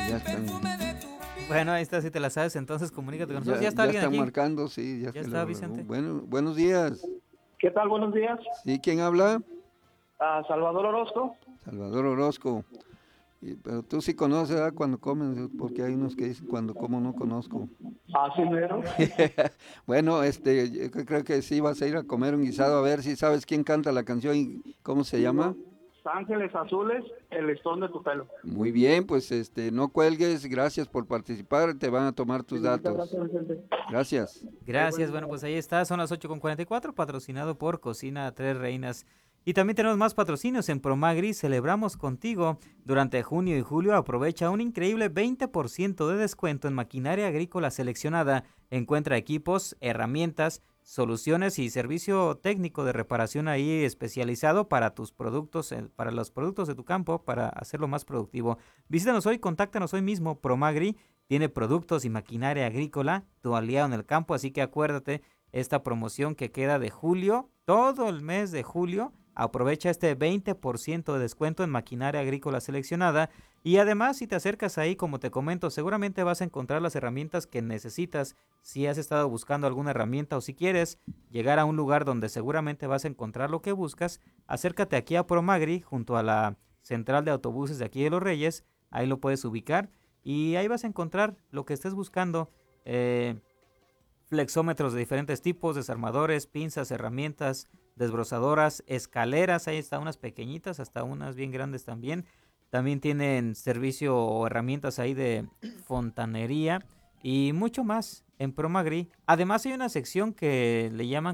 Ya están, Bueno, ahí está, si te la sabes, entonces comunícate con nosotros. Ya está ya alguien están aquí. marcando, sí, ya Ya está. está, Vicente. Bueno, buenos días. ¿Qué tal? Buenos días. Sí, ¿quién habla? Salvador Orozco. Salvador Orozco. Pero tú sí conoces, ¿verdad? Cuando comen, porque hay unos que dicen cuando como no conozco. Así mero. Bueno, yo creo que sí vas a ir a comer un guisado, a ver si sabes quién canta la canción y cómo se llama. Ángeles Azules, el listón de tu pelo. Muy bien, pues no cuelgues, gracias por participar, te van a tomar Sí, tus muchas datos. gracias, Vicente. Gracias. Gracias, bueno, pues ahí está, son las 8:44, patrocinado por Cocina Tres Reinas. Y también tenemos más patrocinios en Promagri, celebramos contigo. Durante junio y julio aprovecha un increíble 20% de descuento en maquinaria agrícola seleccionada. Encuentra equipos, herramientas, soluciones y servicio técnico de reparación ahí especializado para tus productos, para los productos de tu campo, para hacerlo más productivo. Visítanos hoy, contáctanos hoy mismo, Promagri. Tiene productos y maquinaria agrícola, tu aliado en el campo, así que acuérdate, esta promoción que queda de julio, todo el mes de julio, aprovecha este 20% de descuento en maquinaria agrícola seleccionada y además si te acercas ahí, como te comento, seguramente vas a encontrar las herramientas que necesitas si has estado buscando alguna herramienta o si quieres llegar a un lugar donde seguramente vas a encontrar lo que buscas, acércate aquí a Promagri junto a la central de autobuses de aquí de Los Reyes, ahí lo puedes ubicar. Y ahí vas a encontrar lo que estés buscando, flexómetros de diferentes tipos, desarmadores, pinzas, herramientas, desbrozadoras, escaleras, ahí está unas pequeñitas, hasta unas bien grandes también. También tienen servicio o herramientas ahí de fontanería y mucho más en Promagri. Además hay una sección que le llaman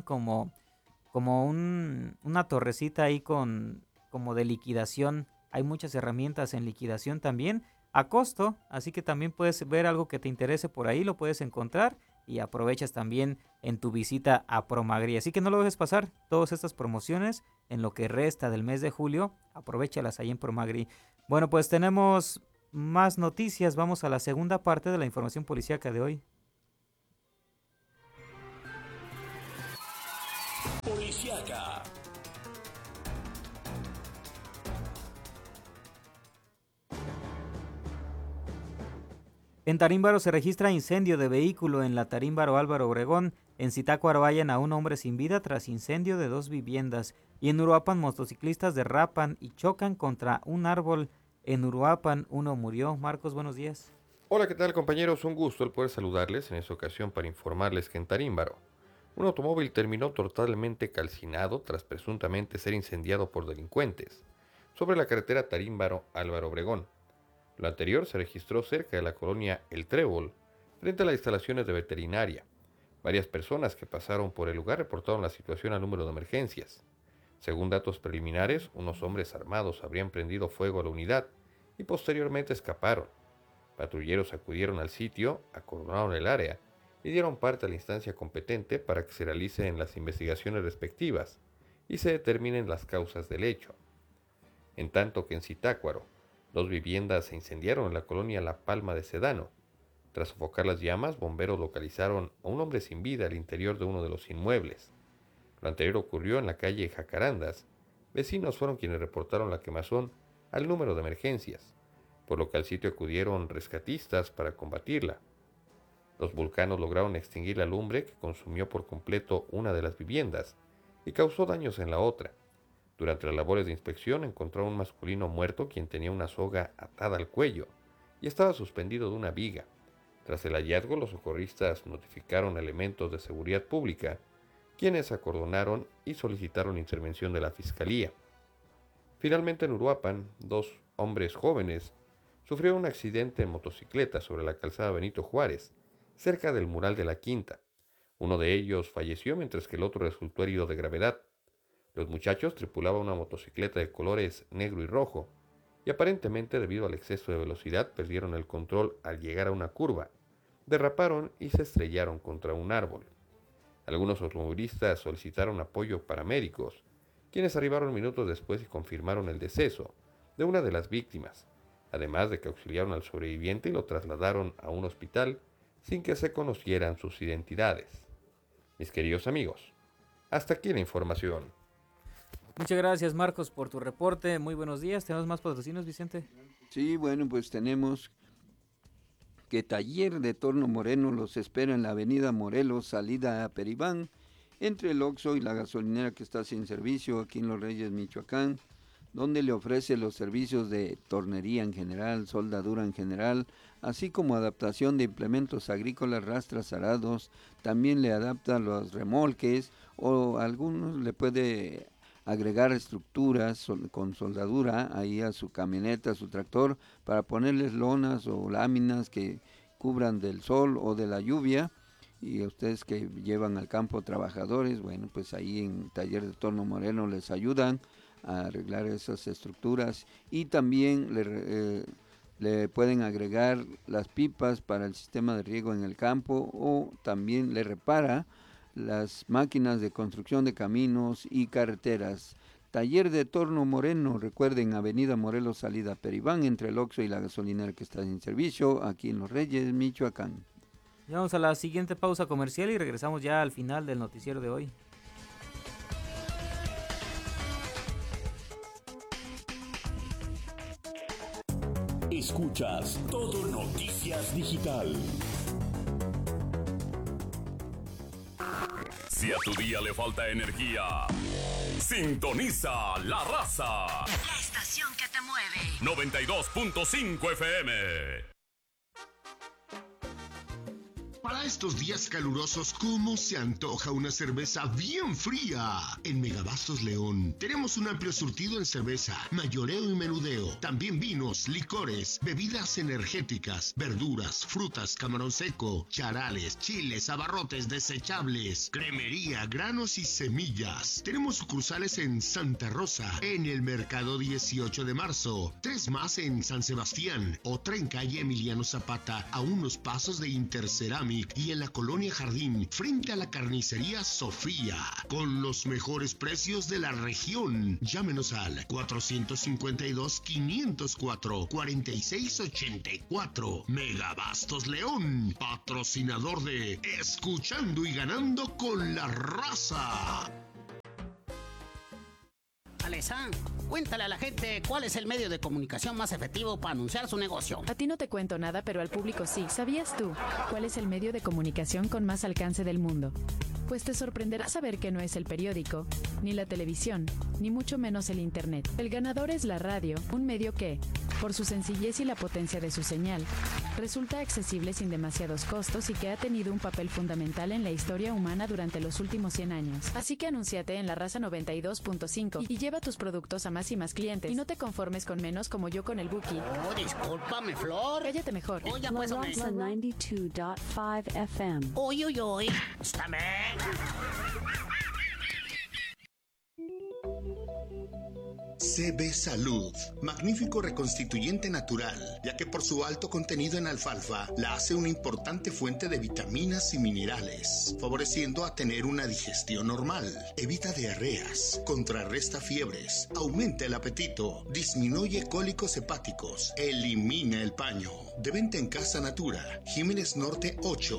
como una torrecita ahí como de liquidación. Hay muchas herramientas en liquidación también a costo, así que también puedes ver algo que te interese por ahí, lo puedes encontrar y aprovechas también en tu visita a Promagri. Así que no lo dejes pasar, todas estas promociones en lo que resta del mes de julio, aprovechalas ahí en Promagri. Bueno, pues tenemos más noticias, vamos a la segunda parte de la información policíaca de hoy. Policiaca. En Tarímbaro se registra incendio de vehículo en la Tarímbaro Álvaro Obregón. En Zitácuaro hallan a un hombre sin vida tras incendio de 2 viviendas. Y en Uruapan motociclistas derrapan y chocan contra un árbol. En Uruapan uno murió. Marcos, buenos días. Hola, ¿qué tal compañeros? Un gusto el poder saludarles en esta ocasión para informarles que en Tarímbaro un automóvil terminó totalmente calcinado tras presuntamente ser incendiado por delincuentes sobre la carretera Tarímbaro-Álvaro Obregón. Lo anterior se registró cerca de la colonia El Trébol, frente a las instalaciones de veterinaria. Varias personas que pasaron por el lugar reportaron la situación al número de emergencias. Según datos preliminares, unos hombres armados habrían prendido fuego a la unidad y posteriormente escaparon. Patrulleros acudieron al sitio, acordonaron el área y dieron parte a la instancia competente para que se realicen las investigaciones respectivas y se determinen las causas del hecho. En tanto que en Zitácuaro, 2 viviendas se incendiaron en la colonia La Palma de Sedano. Tras sofocar las llamas, bomberos localizaron a un hombre sin vida al interior de uno de los inmuebles. Lo anterior ocurrió en la calle Jacarandas. Vecinos fueron quienes reportaron la quemazón al número de emergencias, por lo que al sitio acudieron rescatistas para combatirla. Los vulcanos lograron extinguir la lumbre que consumió por completo una de las viviendas y causó daños en la otra. Durante las labores de inspección encontraron un masculino muerto quien tenía una soga atada al cuello y estaba suspendido de una viga. Tras el hallazgo, los socorristas notificaron a elementos de seguridad pública, quienes acordonaron y solicitaron intervención de la Fiscalía. Finalmente en Uruapan, 2 hombres jóvenes sufrieron un accidente en motocicleta sobre la calzada Benito Juárez, cerca del mural de la Quinta. Uno de ellos falleció mientras que el otro resultó herido de gravedad. Los muchachos tripulaban una motocicleta de colores negro y rojo, y aparentemente debido al exceso de velocidad perdieron el control al llegar a una curva, derraparon y se estrellaron contra un árbol. Algunos automovilistas solicitaron apoyo paramédicos, quienes arribaron minutos después y confirmaron el deceso de una de las víctimas, además de que auxiliaron al sobreviviente y lo trasladaron a un hospital sin que se conocieran sus identidades. Mis queridos amigos, hasta aquí la información. Muchas gracias, Marcos, por tu reporte. Muy buenos días. ¿Tenemos más patrocinios, Vicente? Sí, bueno, pues tenemos que Taller de Torno Moreno los espera en la avenida Morelos, salida a Peribán, entre el Oxxo y la gasolinera que está sin servicio aquí en Los Reyes, Michoacán, donde le ofrece los servicios de tornería en general, soldadura en general, así como adaptación de implementos agrícolas, rastras, arados. También le adapta los remolques o algunos le puede agregar estructuras con soldadura ahí a su camioneta, a su tractor, para ponerles lonas o láminas que cubran del sol o de la lluvia. Y a ustedes que llevan al campo trabajadores, bueno, pues ahí en Taller de Torno Moreno les ayudan a arreglar esas estructuras, y también le pueden agregar las pipas para el sistema de riego en el campo, o también le repara las máquinas de construcción de caminos y carreteras. Taller de Torno Moreno, recuerden, avenida Morelos, salida Peribán, entre el Oxxo y la gasolinera que está en servicio, aquí en Los Reyes, Michoacán. Ya vamos a la siguiente pausa comercial y regresamos ya al final del noticiero de hoy. Escuchas Todo Noticias Digital. Si a tu día le falta energía, sintoniza La Raza. La estación que te mueve. 92.5 FM. Para estos días calurosos, ¿cómo se antoja una cerveza bien fría? En Megabastos León tenemos un amplio surtido en cerveza, mayoreo y menudeo. También vinos, licores, bebidas energéticas, verduras, frutas, camarón seco, charales, chiles, abarrotes desechables, cremería, granos y semillas. Tenemos sucursales en Santa Rosa, en el Mercado 18 de Marzo, 3 más en San Sebastián, otra en calle Emiliano Zapata, a unos pasos de Interceramic, y en la Colonia Jardín, frente a la carnicería Sofía, con los mejores precios de la región. Llámenos al 454-504-4684. Megabastos León, patrocinador de Escuchando y Ganando con la Raza. Alessandra, cuéntale a la gente cuál es el medio de comunicación más efectivo para anunciar su negocio. A ti no te cuento nada, pero al público sí. ¿Sabías tú cuál es el medio de comunicación con más alcance del mundo? Pues te sorprenderá saber que no es el periódico, ni la televisión, ni mucho menos el internet. El ganador es la radio, un medio que, por su sencillez y la potencia de su señal, resulta accesible sin demasiados costos y que ha tenido un papel fundamental en la historia humana durante los últimos 100 años. Así que anúnciate en La Raza 92.5 y lleva tus productos a más y más clientes. Y no te conformes con menos como yo con el Buki. Oh, discúlpame, Flor. Cállate mejor. Oh, ya pues, La Raza 92.5 FM. Uy, uy, uy. Está bien. CB Salud, magnífico reconstituyente natural, ya que por su alto contenido en alfalfa la hace una importante fuente de vitaminas y minerales, favoreciendo a tener una digestión normal, evita diarreas, contrarresta fiebres, aumenta el apetito, disminuye cólicos hepáticos, elimina el paño. De venta en Casa Natura, Jiménez Norte 8.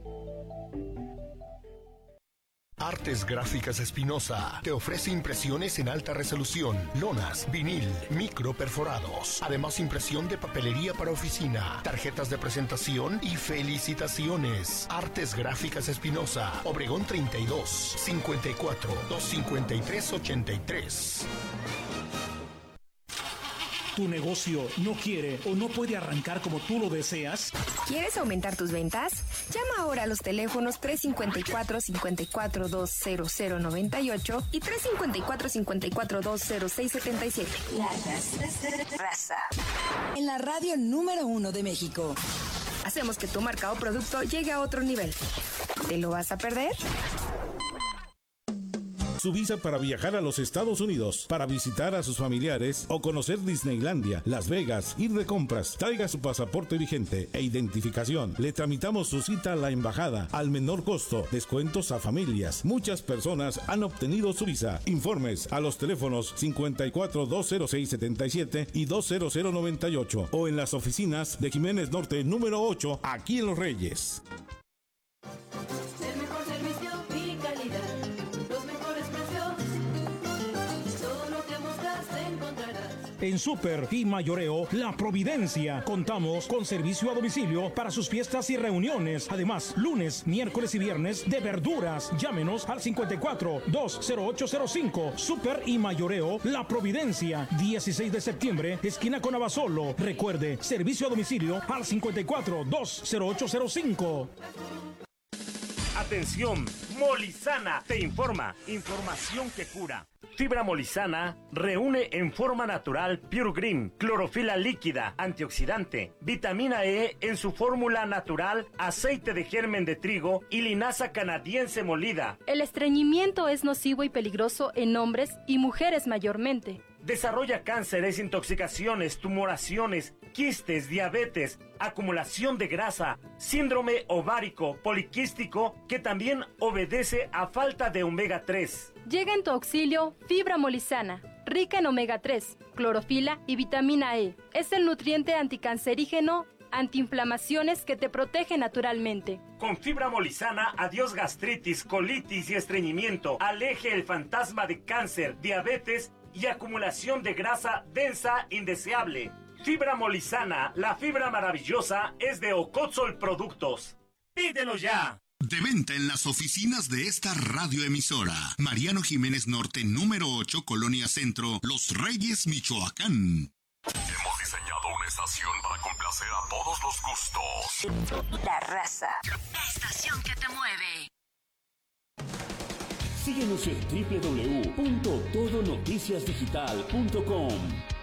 Artes Gráficas Espinosa te ofrece impresiones en alta resolución, lonas, vinil, micro perforados, además impresión de papelería para oficina, tarjetas de presentación y felicitaciones. Artes Gráficas Espinosa, Obregón 32, 54, 253, 83. ¿Tu negocio no quiere o no puede arrancar como tú lo deseas? ¿Quieres aumentar tus ventas? Llama ahora a los teléfonos 354-5420098 y 354-5420677. La Raza. En la radio número 1 de México. Hacemos que tu marca o producto llegue a otro nivel. ¿Te lo vas a perder? Su visa para viajar a los Estados Unidos, para visitar a sus familiares o conocer Disneylandia, Las Vegas, ir de compras. Traiga su pasaporte vigente e identificación. Le tramitamos su cita a la embajada al menor costo. Descuentos a familias. Muchas personas han obtenido su visa. Informes a los teléfonos 54-206-77 y 20098 o en las oficinas de Jiménez Norte número 8, aquí en Los Reyes. En Super y Mayoreo La Providencia contamos con servicio a domicilio para sus fiestas y reuniones. Además, lunes, miércoles y viernes de verduras. Llámenos al 54-20805. Super y Mayoreo La Providencia, 16 de septiembre, esquina con Abasolo. Recuerde, servicio a domicilio al 54-20805. Atención, Molizana te informa. Información que cura. Fibra Molizana reúne en forma natural Pure Green, clorofila líquida, antioxidante, vitamina E en su fórmula natural, aceite de germen de trigo y linaza canadiense molida. El estreñimiento es nocivo y peligroso en hombres y mujeres mayormente. Desarrolla cánceres, intoxicaciones, tumoraciones, quistes, diabetes, acumulación de grasa, síndrome ovárico poliquístico que también obedece a falta de omega 3. Llega en tu auxilio Fibra Molizana, rica en omega 3, clorofila y vitamina E. Es el nutriente anticancerígeno, antiinflamaciones que te protege naturalmente. Con Fibra Molizana, adiós gastritis, colitis y estreñimiento. Aleje el fantasma de cáncer, diabetes y acumulación de grasa densa indeseable. Fibra Molizana, la fibra maravillosa, es de Ocotzol Productos. ¡Pídelo ya! De venta en las oficinas de esta radioemisora. Mariano Jiménez Norte, número 8, Colonia Centro, Los Reyes, Michoacán. Hemos diseñado una estación para complacer a todos los gustos. La Raza. La estación que te mueve. Síguenos en www.todonoticiasdigital.com.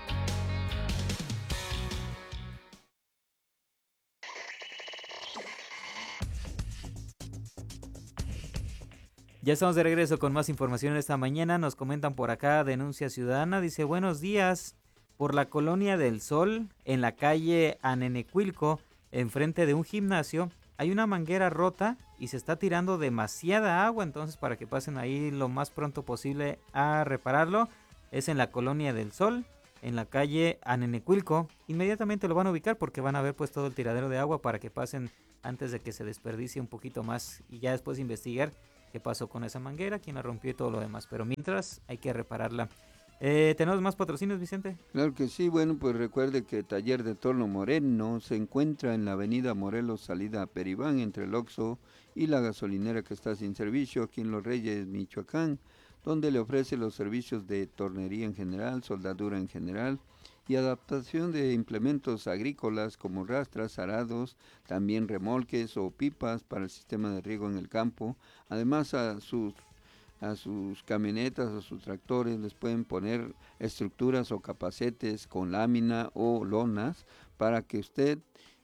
Ya estamos de regreso con más información esta mañana. Nos comentan por acá, denuncia ciudadana. Dice, buenos días. Por la Colonia del Sol, en la calle Anenecuilco, enfrente de un gimnasio, hay una manguera rota y se está tirando demasiada agua. Entonces, para que pasen ahí lo más pronto posible a repararlo. Es en la Colonia del Sol, en la calle Anenecuilco. Inmediatamente lo van a ubicar porque van a ver pues todo el tiradero de agua para que pasen antes de que se desperdicie un poquito más. Y ya después investigar qué pasó con esa manguera, quién la rompió y todo lo demás. Pero mientras hay que repararla. ¿Tenemos más patrocinios, Vicente? Claro que sí. Bueno, pues recuerde que Taller de Torno Moreno se encuentra en la avenida Morelos, salida a Peribán, entre el Oxxo y la gasolinera que está sin servicio aquí en Los Reyes, Michoacán, donde le ofrece los servicios de tornería en general, soldadura en general y adaptación de implementos agrícolas como rastras, arados, también remolques o pipas para el sistema de riego en el campo. Además, a sus camionetas o sus tractores les pueden poner estructuras o capacetes con lámina o lonas para que usted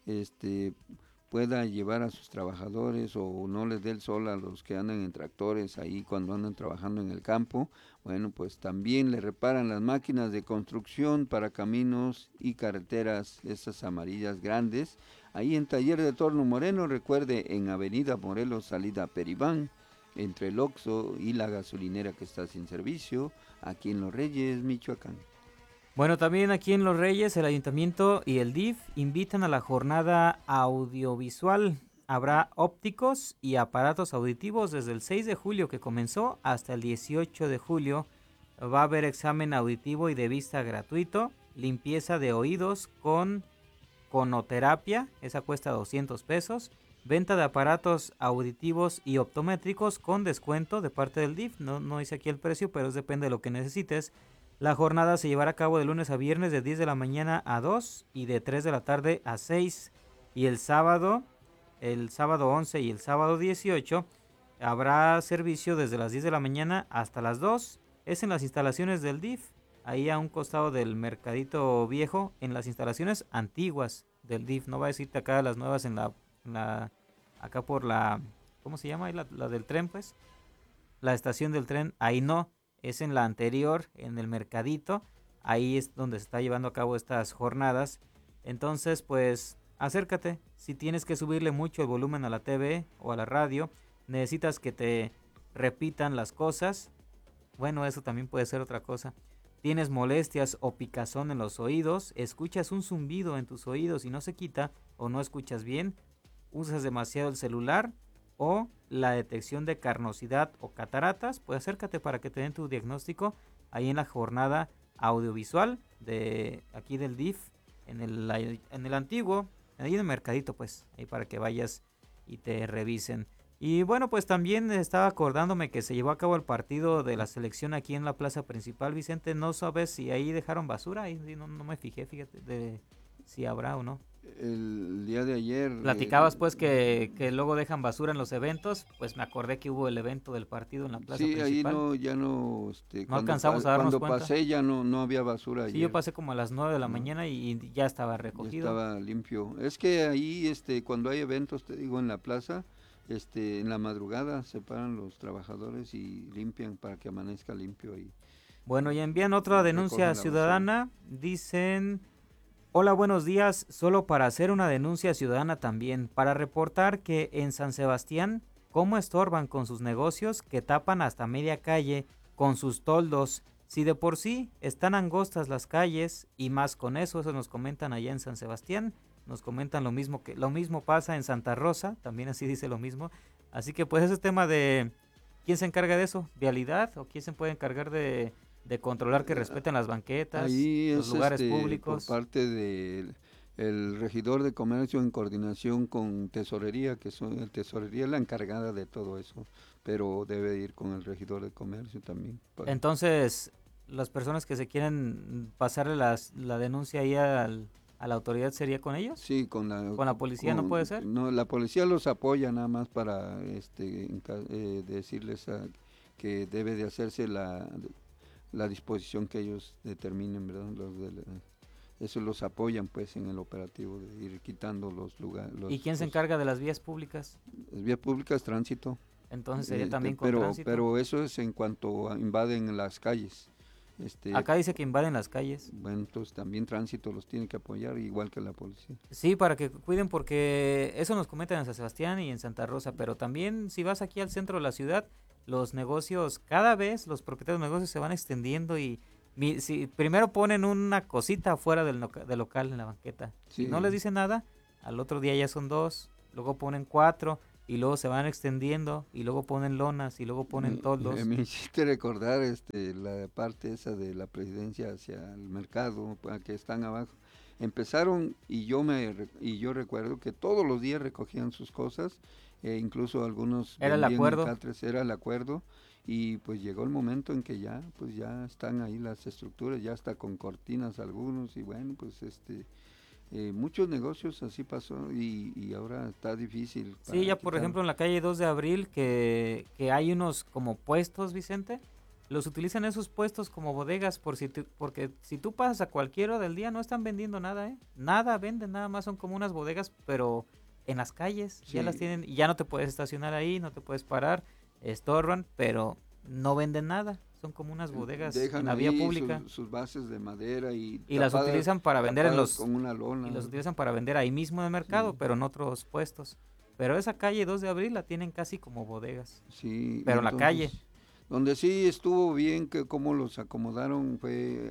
pueda llevar a sus trabajadores o no les dé el sol a los que andan en tractores ahí cuando andan trabajando en el campo. Bueno, pues también le reparan las máquinas de construcción para caminos y carreteras, esas amarillas grandes, ahí en Taller de Torno Moreno. Recuerde, en avenida Morelos, salida Peribán, entre el Oxxo y la gasolinera que está sin servicio, aquí en Los Reyes, Michoacán. Bueno, también aquí en Los Reyes, el Ayuntamiento y el DIF invitan a la jornada audiovisual. Habrá ópticos y aparatos auditivos desde el 6 de julio que comenzó hasta el 18 de julio. Va a haber examen auditivo y de vista gratuito, limpieza de oídos con conoterapia, esa cuesta 200 pesos. Venta de aparatos auditivos y optométricos con descuento de parte del DIF. No dice aquí el precio, pero depende de lo que necesites. La jornada se llevará a cabo de lunes a viernes de 10 de la mañana a 2 y de 3 de la tarde a 6. Y el sábado 11 y el sábado 18 habrá servicio desde las 10 de la mañana hasta las 2. Es en las instalaciones del DIF, ahí a un costado del Mercadito Viejo, en las instalaciones antiguas del DIF. No va a decirte acá las nuevas acá por la, ¿cómo se llama? Ahí la del tren, pues. La estación del tren, ahí no. Es en la anterior, en el Mercadito. Ahí es donde se está llevando a cabo estas jornadas. Entonces, pues, acércate. Si tienes que subirle mucho el volumen a la TV o a la radio, necesitas que te repitan las cosas. Bueno, eso también puede ser otra cosa. Tienes molestias o picazón en los oídos, escuchas un zumbido en tus oídos y no se quita o no escuchas bien, usas demasiado el celular o la detección de carnosidad o cataratas, pues acércate para que te den tu diagnóstico ahí en la jornada audiovisual de aquí del DIF, en el antiguo, ahí en el mercadito, pues, ahí para que vayas y te revisen. Y bueno, pues también estaba acordándome que se llevó a cabo el partido de la selección aquí en la plaza principal, Vicente. No sabes si ahí dejaron basura, ahí no me fijé, fíjate, de si habrá o no. El día de ayer... Platicabas pues que luego dejan basura en los eventos, pues me acordé que hubo el evento del partido en la plaza principal. Sí, ahí ya no... no alcanzamos a darnos cuenta. Cuando pasé ya no había basura. Sí, yo pasé como a las 9 de la mañana y ya estaba recogido. Ya estaba limpio. Es que ahí cuando hay eventos, te digo, en la plaza, en la madrugada se paran los trabajadores y limpian para que amanezca limpio ahí. Bueno, y envían otra denuncia ciudadana, dicen... Hola, buenos días. Solo para hacer una denuncia ciudadana también, para reportar que en San Sebastián, cómo estorban con sus negocios que tapan hasta media calle con sus toldos. Si de por sí están angostas las calles y más con eso nos comentan allá en San Sebastián, nos comentan lo mismo pasa en Santa Rosa, también así dice lo mismo. Así que pues ese tema de ¿quién se encarga de eso? ¿Vialidad? ¿O quién se puede encargar de controlar que respeten las banquetas, los lugares públicos? Por parte del regidor de comercio en coordinación con tesorería, que el tesorería es la encargada de todo eso, pero debe ir con el regidor de comercio también. Entonces, las personas que se quieren pasarle la denuncia ahí a la autoridad, ¿sería con ellos? Sí, con la policía, ¿no puede ser? No, la policía los apoya nada más para decirles que debe de hacerse la disposición que ellos determinen, ¿verdad? Eso los apoyan pues en el operativo de ir quitando los lugares. ¿Y quién se encarga de las vías públicas? Las vías públicas, tránsito. Entonces sería también con tránsito. Pero eso es en cuanto invaden las calles. Acá dice que invaden las calles. Bueno, entonces también tránsito los tiene que apoyar, igual que la policía. Sí, para que cuiden, porque eso nos comentan en San Sebastián y en Santa Rosa, pero también si vas aquí al centro de la ciudad, los negocios, cada vez los propietarios de negocios se van extendiendo y si primero ponen una cosita afuera del local en la banqueta, si no les dicen nada, al otro día ya son 2, luego ponen 4 y luego se van extendiendo y luego ponen lonas y luego ponen toldos. Me hiciste recordar la parte esa de la presidencia hacia el mercado, que están abajo. Empezaron y yo recuerdo que todos los días recogían sus cosas, incluso algunos era el acuerdo era el acuerdo, y pues llegó el momento en que ya están ahí las estructuras, ya está con cortinas algunos, y bueno, pues muchos negocios así pasó y ahora está difícil. Sí, ya por ejemplo en la calle 2 de abril que hay unos como puestos, Vicente, los utilizan esos puestos como bodegas porque si tú pasas a cualquier hora del día no están vendiendo nada, nada venden, nada más son como unas bodegas, pero en las calles ya las tienen y ya no te puedes estacionar ahí, no te puedes parar, estorban, pero no venden nada. Son como unas bodegas en la vía pública. Sus bases de madera y las utilizan para vender con una lona. Y las utilizan para vender ahí mismo en el mercado, pero en otros puestos. Pero esa calle 2 de abril la tienen casi como bodegas. Sí. Pero entonces, la calle. Donde sí estuvo bien que cómo los acomodaron fue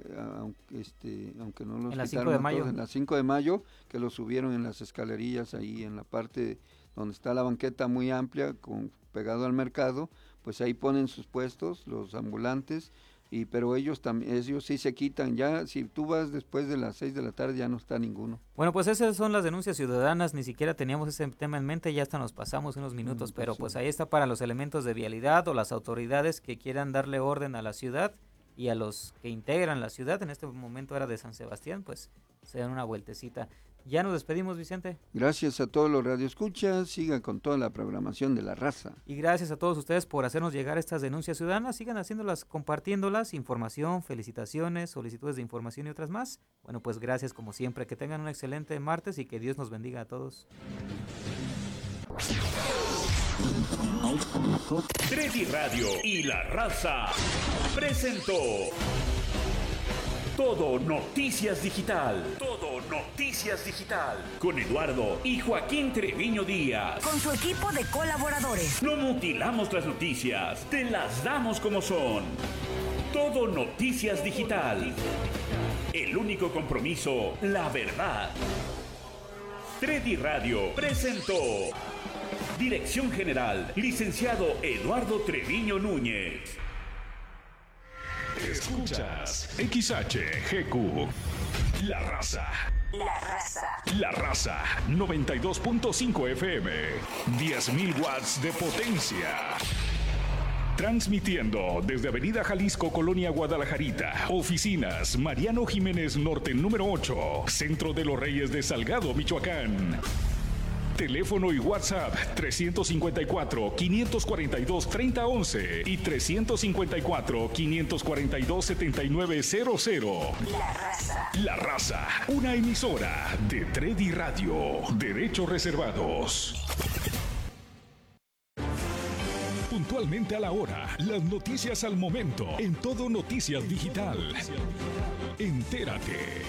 aunque no los en la 5 de mayo. En la 5 de mayo, que los subieron en las escalerillas ahí en la parte donde está la banqueta muy amplia pegado al mercado, pues ahí ponen sus puestos los ambulantes, pero ellos sí se quitan, ya si tú vas después de las 6 de la tarde ya no está ninguno. Bueno, pues esas son las denuncias ciudadanas, ni siquiera teníamos ese tema en mente, ya hasta nos pasamos unos minutos, pero pues ahí está para los elementos de vialidad o las autoridades que quieran darle orden a la ciudad y a los que integran la ciudad, en este momento era de San Sebastián, pues se dan una vueltecita. Ya nos despedimos, Vicente. Gracias a todos los radioescuchas, sigan con toda la programación de La Raza. Y gracias a todos ustedes por hacernos llegar estas denuncias ciudadanas, sigan haciéndolas, compartiéndolas, información, felicitaciones, solicitudes de información y otras más. Bueno, pues gracias como siempre, que tengan un excelente martes y que Dios nos bendiga a todos. Tredi Radio y La Raza presentó Todo Noticias Digital. Todo Noticias Digital. Con Eduardo y Joaquín Treviño Díaz. Con su equipo de colaboradores. No mutilamos las noticias, te las damos como son. Todo Noticias Digital. El único compromiso, la verdad. Tredi Radio presentó. Dirección General, licenciado Eduardo Treviño Núñez. Escuchas XHGQ La Raza. La Raza. La Raza 92.5 FM. 10.000 watts de potencia. Transmitiendo desde Avenida Jalisco, Colonia Guadalajarita. Oficinas Mariano Jiménez Norte número 8. Centro de los Reyes de Salgado, Michoacán. Teléfono y WhatsApp 354-542-3011 y 354-542-7900. La Raza. La Raza, una emisora de Tredi Radio. Derechos reservados. Puntualmente a la hora, las noticias al momento, en Todo Noticias Digital. Entérate.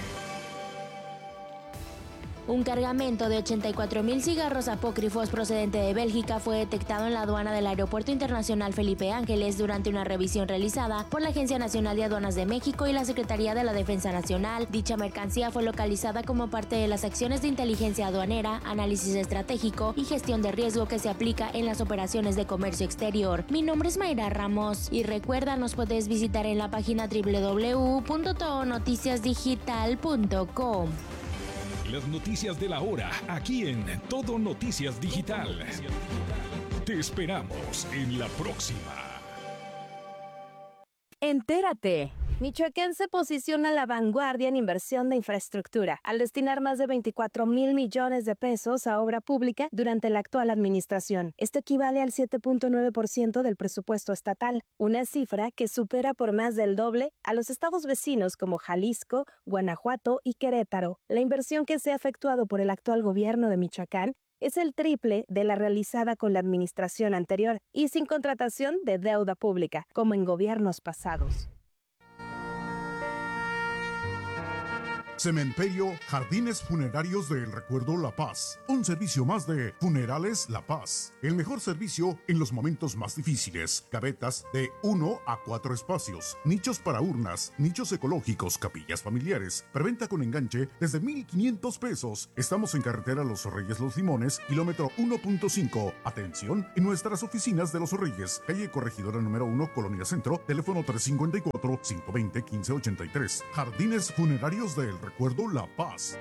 Un cargamento de 84,000 cigarros apócrifos procedente de Bélgica fue detectado en la aduana del Aeropuerto Internacional Felipe Ángeles durante una revisión realizada por la Agencia Nacional de Aduanas de México y la Secretaría de la Defensa Nacional. Dicha mercancía fue localizada como parte de las acciones de inteligencia aduanera, análisis estratégico y gestión de riesgo que se aplica en las operaciones de comercio exterior. Mi nombre es Mayra Ramos y recuerda, nos puedes visitar en la página www.todonoticiasdigital.com. Las noticias de la hora, aquí en Todo Noticias Digital. Te esperamos en la próxima. Entérate. Michoacán se posiciona a la vanguardia en inversión de infraestructura, al destinar más de 24,000 millones de pesos a obra pública durante la actual administración. Esto equivale al 7.9% del presupuesto estatal, una cifra que supera por más del doble a los estados vecinos como Jalisco, Guanajuato y Querétaro. La inversión que se ha efectuado por el actual gobierno de Michoacán es el triple de la realizada con la administración anterior y sin contratación de deuda pública, como en gobiernos pasados. Cementerio Jardines Funerarios del Recuerdo La Paz. Un servicio más de Funerales La Paz. El mejor servicio en los momentos más difíciles. Cabetas de 1 a 4 espacios. Nichos para urnas. Nichos ecológicos. Capillas familiares. Preventa con enganche desde 1,500 pesos. Estamos en carretera Los Reyes Los Limones, kilómetro 1.5. Atención en nuestras oficinas de Los Reyes. Calle Corregidora número 1, Colonia Centro. Teléfono 354-520-1583. Jardines Funerarios del Recuerdo La Paz.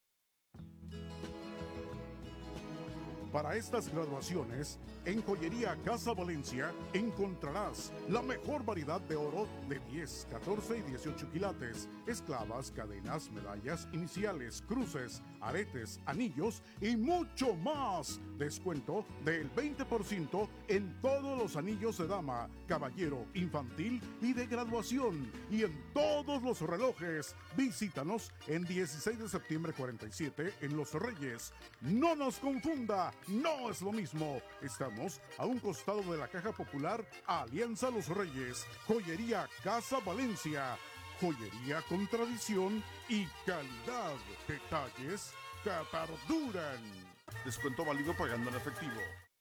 Para estas graduaciones, en Joyería Casa Valencia encontrarás la mejor variedad de oro de 10, 14 y 18 quilates, esclavas, cadenas, medallas, iniciales, cruces, aretes, anillos y mucho más. Descuento del 20% en todos los anillos de dama, caballero, infantil y de graduación. Y en todos los relojes. Visítanos en 16 de septiembre 47 en Los Reyes. No nos confunda. No es lo mismo. Estamos a un costado de la Caja Popular Alianza Los Reyes. Joyería Casa Valencia. Joyería con tradición y calidad. Detalles que perduran. Descuento válido pagando en efectivo.